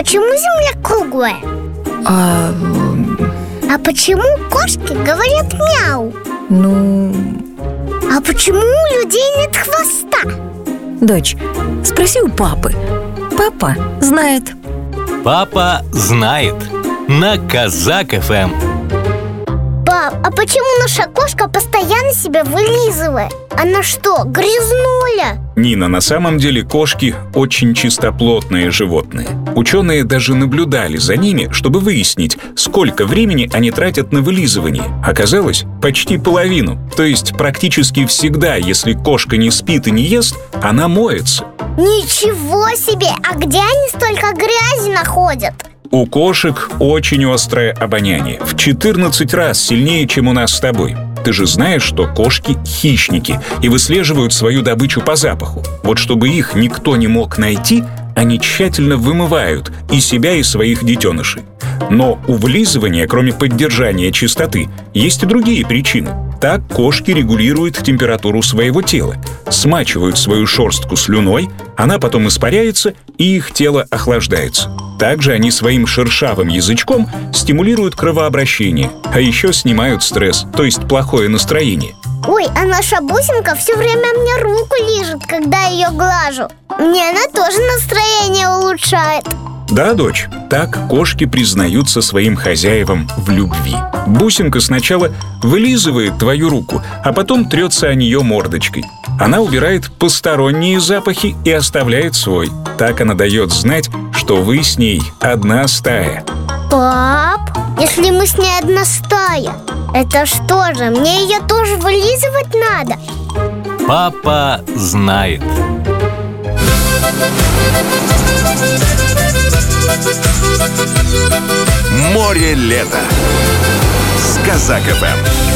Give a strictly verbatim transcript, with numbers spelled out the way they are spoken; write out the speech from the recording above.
почему Земля круглая? А... А почему кошки говорят мяу? Ну... А почему у людей нет хвоста? Дочь, спроси у папы. Папа знает. Папа знает. На Казак эф эм. Пап, а почему наша кошка постоянно себя вылизывает? Она что, грязнуля? Нина, на самом деле кошки очень чистоплотные животные. Ученые даже наблюдали за ними, чтобы выяснить, сколько времени они тратят на вылизывание. Оказалось, почти половину. То есть практически всегда, если кошка не спит и не ест, она моется. Ничего себе! А где они столько грязи находят? У кошек очень острое обоняние. В четырнадцать раз сильнее, чем у нас с тобой. Ты же знаешь, что кошки – хищники и выслеживают свою добычу по запаху. Вот чтобы их никто не мог найти, они тщательно вымывают и себя, и своих детенышей. Но у вылизывания, кроме поддержания чистоты, есть и другие причины. Так кошки регулируют температуру своего тела, смачивают свою шерстку слюной, она потом испаряется, и их тело охлаждается. Также они своим шершавым язычком стимулируют кровообращение, а еще снимают стресс, то есть плохое настроение. Ой, а наша бусинка все время мне руку лижет, когда ее глажу. Мне она тоже настроение улучшает. Да, дочь, так кошки признаются своим хозяевам в любви. Бусинка сначала вылизывает твою руку, а потом трется о нее мордочкой. Она убирает посторонние запахи и оставляет свой. Так она дает знать, что вы с ней одна стая. Пап, если мы с ней одна стая, это что же, мне ее тоже вылизывать надо? Папа знает. Море лета с Казак эф эм.